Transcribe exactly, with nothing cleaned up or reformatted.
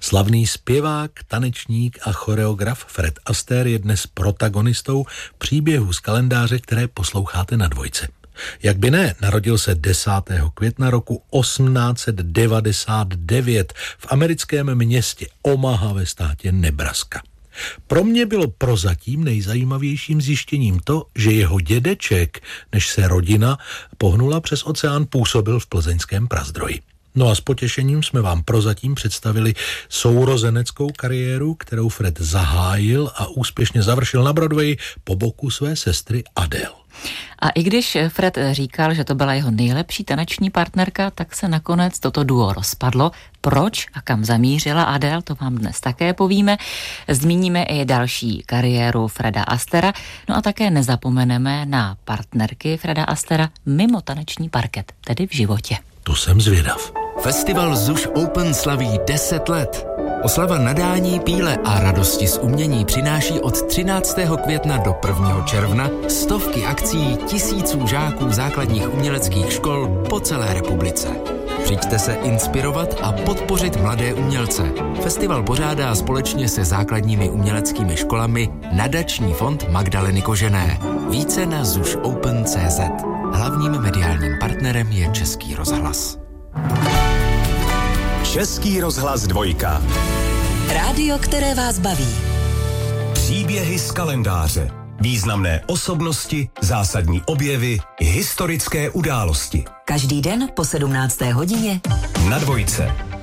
Slavný zpěvák, tanečník a choreograf Fred Astaire je dnes protagonistou příběhů z kalendáře, které posloucháte na Dvojce. Jak by ne, narodil se desátého května roku osmnáct set devadesát devět v americkém městě Omaha ve státě Nebraska. Pro mě bylo prozatím nejzajímavějším zjištěním to, že jeho dědeček, než se rodina pohnula přes oceán, působil v plzeňském Prazdroji. No a s potěšením jsme vám prozatím představili sourozeneckou kariéru, kterou Fred zahájil a úspěšně završil na Broadwayi po boku své sestry Adele. A i když Fred říkal, že to byla jeho nejlepší taneční partnerka, tak se nakonec toto duo rozpadlo. Proč a kam zamířila Adele, to vám dnes také povíme. Zmíníme i další kariéru Freda Astaira, no a také nezapomeneme na partnerky Freda Astaira mimo taneční parket, tedy v životě. To jsem zvědav. Festival Zuš Open slaví deset let. Oslava nadání, píle a radosti z umění přináší od třináctého května do prvního června stovky akcí tisíců žáků základních uměleckých škol po celé republice. Přijďte se inspirovat a podpořit mladé umělce. Festival pořádá společně se základními uměleckými školami Nadační fond Magdaleny Kožené. Více na zuš open tečka cé zet. Hlavním mediálním partnerem je Český rozhlas. Český rozhlas Dvojka. Rádio, které vás baví. Příběhy z kalendáře. Významné osobnosti, zásadní objevy, historické události. Každý den po sedmnácté hodině na Dvojce.